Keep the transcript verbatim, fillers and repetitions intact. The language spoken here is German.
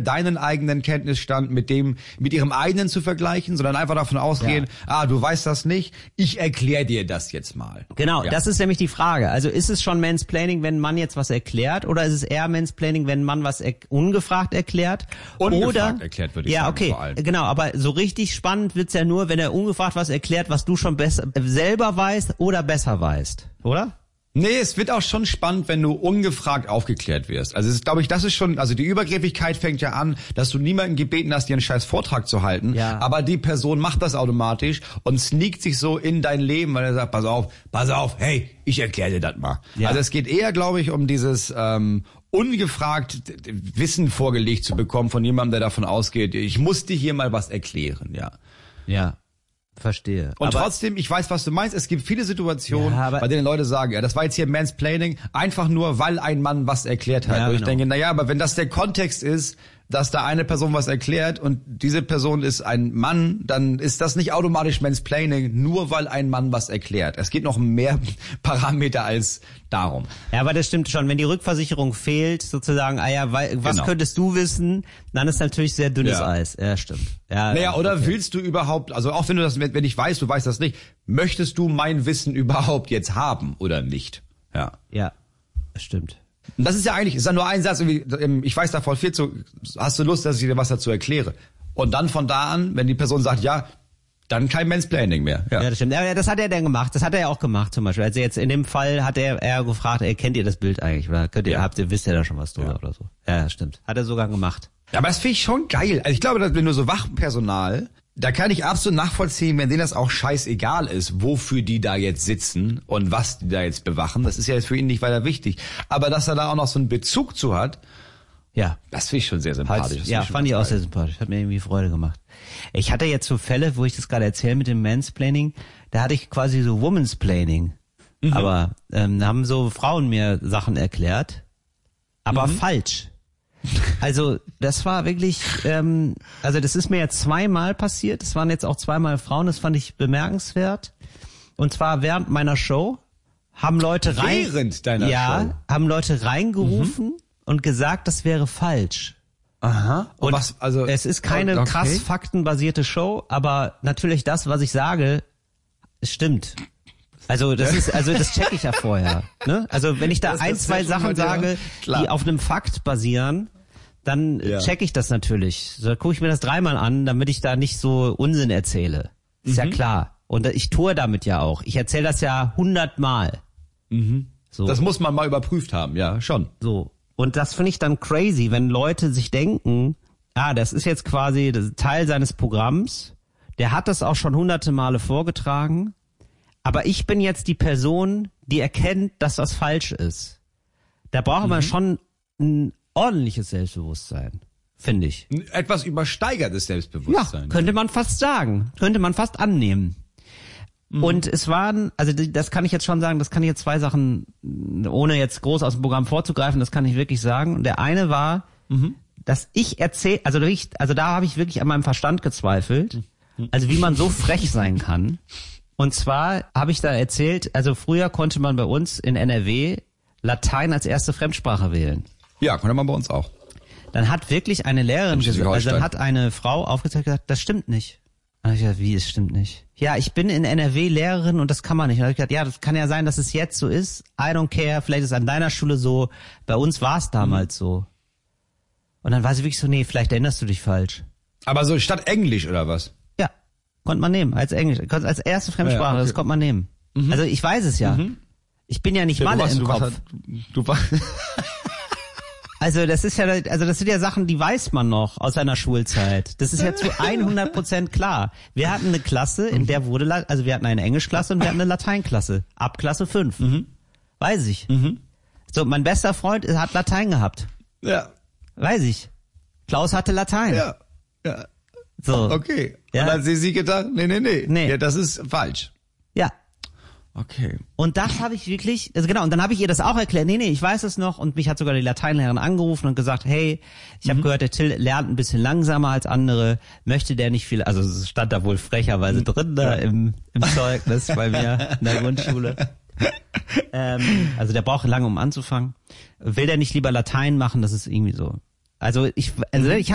deinen eigenen Kenntnisstand mit dem, mit ihrem eigenen zu vergleichen, sondern einfach davon ausgehen, ja. ah, du weißt das nicht, ich erkläre dir das jetzt mal. Genau, ja. Das ist nämlich die Frage. Also ist es schon Mansplaining, wenn ein Mann jetzt was erklärt, oder ist es eher Mansplaining, wenn ein Mann was er- ungefragt erklärt? Ungefragt oder, erklärt, würde ich ja, sagen, okay, vor allem. Genau, aber so richtig spannend wird's ja nur, wenn er ungefragt was erklärt, was du schon besser, selber weißt oder besser weißt, oder? Nee, es wird auch schon spannend, wenn du ungefragt aufgeklärt wirst. Also es ist, glaube ich, das ist schon, also die Übergriffigkeit fängt ja an, dass du niemanden gebeten hast, dir einen scheiß Vortrag zu halten, ja. aber die Person macht das automatisch und sneakt sich so in dein Leben, weil er sagt, pass auf, pass auf, hey, ich erkläre dir das mal. Ja. Also es geht eher, glaube ich, um dieses ähm, ungefragt Wissen vorgelegt zu bekommen von jemandem, der davon ausgeht, ich muss dir hier mal was erklären, ja. Ja. Verstehe. Und aber trotzdem, ich weiß, was du meinst, es gibt viele Situationen, ja, bei denen Leute sagen, ja, das war jetzt hier Mansplaining, einfach nur, weil ein Mann was erklärt hat. Ja, Wo ich genau. denke, na ja, aber wenn das der Kontext ist, dass da eine Person was erklärt und diese Person ist ein Mann, dann ist das nicht automatisch Mansplaining, nur weil ein Mann was erklärt. Es geht noch um mehr Parameter als darum. Ja, aber das stimmt schon. Wenn die Rückversicherung fehlt, sozusagen, ah ja, weil, was Genau. könntest du wissen, dann ist natürlich sehr dünnes Ja. Eis. Ja, stimmt. Ja, Naja, oder okay. willst du überhaupt, also auch wenn du das, wenn ich weiß, du weißt das nicht, möchtest du mein Wissen überhaupt jetzt haben oder nicht? Ja. Ja, das stimmt. Und das ist ja eigentlich, ist ja nur ein Satz, irgendwie, ich weiß davon viel zu, hast du Lust, dass ich dir was dazu erkläre? Und dann von da an, wenn die Person sagt, ja, dann kein Mansplaining mehr. Ja, Ja, das stimmt. Ja, das hat er dann gemacht. Das hat er ja auch gemacht zum Beispiel. Also jetzt in dem Fall hat er, er gefragt, ey, kennt ihr das Bild eigentlich? Oder könnt ihr, Ja. habt ihr, wisst ihr da schon was drüber Ja. oder so? Ja, das stimmt. Hat er sogar gemacht. Aber das finde ich schon geil. Also ich glaube, dass wenn du so Wachpersonal, da kann ich absolut nachvollziehen, wenn denen das auch scheißegal ist, wofür die da jetzt sitzen und was die da jetzt bewachen. Das ist ja jetzt für ihn nicht weiter wichtig. Aber dass er da auch noch so einen Bezug zu hat, Ja. das finde ich schon sehr sympathisch. Das Ja, finde fand ich ganz auch sehr geil. sympathisch. Hat mir irgendwie Freude gemacht. Ich hatte jetzt so Fälle, wo ich das gerade erzähle mit dem Mansplaining, da hatte ich quasi so Womansplaining. Mhm. Aber ähm, da haben so Frauen mir Sachen erklärt, aber Mhm. falsch. Also das war wirklich, ähm, also das ist mir jetzt zweimal passiert. Das waren jetzt auch zweimal Frauen, das fand ich bemerkenswert. Und zwar während meiner Show haben Leute rein, Während deiner ja, Show? haben Leute reingerufen mhm. und gesagt, das wäre falsch. Aha. Und, Und was, also, es ist keine okay. krass faktenbasierte Show, aber natürlich das, was ich sage, es stimmt. Also das ist, also das checke ich ja vorher. Ne? Also wenn ich da Das ein, ist zwei ja schon Sachen mal der- sage, klar. die auf einem Fakt basieren, dann Ja. check ich das natürlich. So gucke ich mir das dreimal an, damit ich da nicht so Unsinn erzähle. Ist Mhm. ja klar. Und ich tue damit ja auch. Ich erzähle das ja hundertmal. Mhm. So. Das muss man mal überprüft haben, ja, schon. So. Und das finde ich dann crazy, wenn Leute sich denken, ah, das ist jetzt quasi Teil seines Programms, der hat das auch schon hunderte Male vorgetragen, aber ich bin jetzt die Person, die erkennt, dass das falsch ist. Da braucht man schon ein ordentliches Selbstbewusstsein, finde ich. Ein etwas übersteigertes Ja, Selbstbewusstsein. könnte man fast sagen, könnte man fast annehmen. Und es waren, also das kann ich jetzt schon sagen, das kann ich jetzt zwei Sachen, ohne jetzt groß aus dem Programm vorzugreifen, das kann ich wirklich sagen. Und der eine war, mhm. dass ich erzähl, also ich, also da habe ich wirklich an meinem Verstand gezweifelt, also wie man so frech sein kann. Und zwar habe ich da erzählt, also früher konnte man bei uns in N R W Latein als erste Fremdsprache wählen. Ja, konnte man bei uns auch. Dann hat wirklich eine Lehrerin, also Schleswig-Holstein. dann hat eine Frau aufgezeigt und gesagt, das stimmt nicht. Dann hab ich gesagt, wie, es stimmt nicht? Ja, ich bin in N R W Lehrerin und das kann man nicht. Dann hab ich gesagt, ja, das kann ja sein, dass es jetzt so ist. I don't care, vielleicht ist es an deiner Schule so. Bei uns war es damals mhm. so. Und dann war sie wirklich so, nee, vielleicht erinnerst du dich falsch. Aber so statt Englisch oder was? Ja, konnte man nehmen, als Englisch, als erste Fremdsprache, Ja, okay. das konnte man nehmen. Mhm. Also ich weiß es ja. Mhm. Ich bin ja nicht Ja, Malle du warst, im du Kopf. warst, du warst, Also das ist ja, also das sind ja Sachen, die weiß man noch aus seiner Schulzeit. Das ist ja zu hundert Prozent klar. Wir hatten eine Klasse, in der wurde, also wir hatten eine Englischklasse und wir hatten eine Lateinklasse. Ab Klasse fünf. Mhm. Weiß ich. Mhm. So, mein bester Freund hat Latein gehabt. ja, Weiß ich. Klaus hatte Latein. ja, ja. So. Okay. Ja. Und dann hat sie sie gedacht, nee, nee, nee, Nee. ja, das ist falsch. Ja. Okay. Und das habe ich wirklich, also genau, und dann habe ich ihr das auch erklärt, nee, nee, ich weiß es noch, und mich hat sogar die Lateinlehrerin angerufen und gesagt, hey, ich habe mhm. gehört, der Till lernt ein bisschen langsamer als andere, möchte der nicht viel, also es stand da wohl frecherweise drin da im, im Zeugnis bei mir in der Grundschule. ähm, also der braucht lange, um anzufangen. Will der nicht lieber Latein machen, das ist irgendwie so. Also ich, also ich